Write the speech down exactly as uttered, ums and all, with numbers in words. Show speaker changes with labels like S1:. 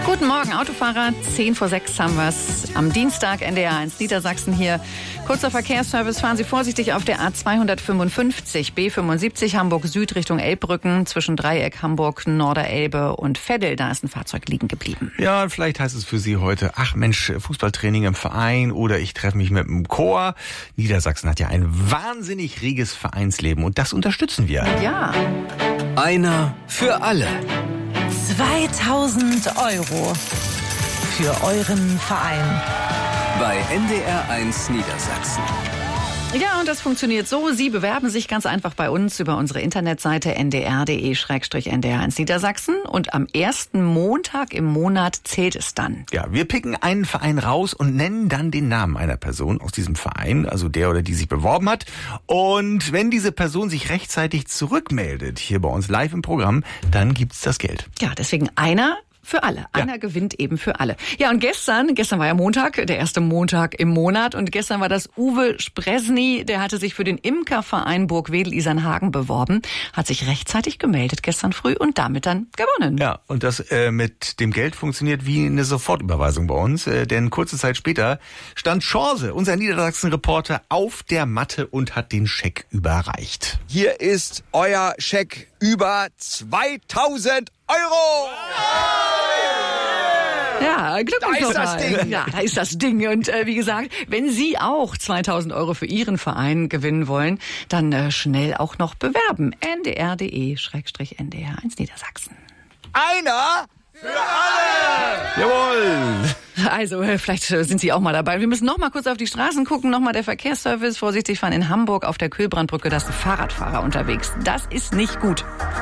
S1: Guten Morgen, Autofahrer. zehn vor sechs haben wir es. Am Dienstag, N D R eins Niedersachsen hier. Kurzer Verkehrsservice, fahren Sie vorsichtig auf der A zweihundertfünfundfünfzig, B fünfundsiebzig Hamburg Süd Richtung Elbbrücken. Zwischen Dreieck, Hamburg, Norderelbe und Veddel, da ist ein Fahrzeug liegen geblieben.
S2: Ja, vielleicht heißt es für Sie heute, ach Mensch, Fußballtraining im Verein oder ich treffe mich mit dem Chor. Niedersachsen hat ja ein wahnsinnig reges Vereinsleben und das unterstützen wir.
S1: Ja.
S3: Einer für alle.
S4: zweitausend Euro für euren Verein.
S3: Bei N D R eins Niedersachsen.
S1: Ja, und das funktioniert so. Sie bewerben sich ganz einfach bei uns über unsere Internetseite n d r punkt d e slash n d r eins Niedersachsen. Und am ersten Montag im Monat zählt es dann.
S2: Ja, wir picken einen Verein raus und nennen dann den Namen einer Person aus diesem Verein, also der oder die sich beworben hat. Und wenn diese Person sich rechtzeitig zurückmeldet, hier bei uns live im Programm, dann gibt's das Geld.
S1: Ja, deswegen einer für alle. Einer ja. gewinnt eben für alle. Ja, und gestern, gestern war ja Montag, der erste Montag im Monat. Und gestern war das Uwe Spresny, der hatte sich für den Imkerverein Burgwedel-Isernhagen beworben, hat sich rechtzeitig gemeldet gestern früh und damit dann gewonnen.
S2: Ja, und das äh, mit dem Geld funktioniert wie eine Sofortüberweisung bei uns. Äh, denn kurze Zeit später stand Chance, unser Niedersachsen-Reporter, auf der Matte und hat den Scheck überreicht.
S5: Hier ist euer Scheck über zweitausend Euro!
S1: Ja, Glückwunsch.
S5: Da ist das Ding.
S1: Ja, da ist das Ding. Und äh, wie gesagt, wenn Sie auch zweitausend Euro für Ihren Verein gewinnen wollen, dann äh, schnell auch noch bewerben. n d r punkt d e slash n d r eins Niedersachsen.
S5: Einer für alle!
S2: Jawohl!
S1: Also, äh, vielleicht äh, sind Sie auch mal dabei. Wir müssen noch mal kurz auf die Straßen gucken. Noch mal der Verkehrsservice. Vorsichtig fahren in Hamburg auf der Kühlbrandbrücke. Da ist ein Fahrradfahrer unterwegs. Das ist nicht gut.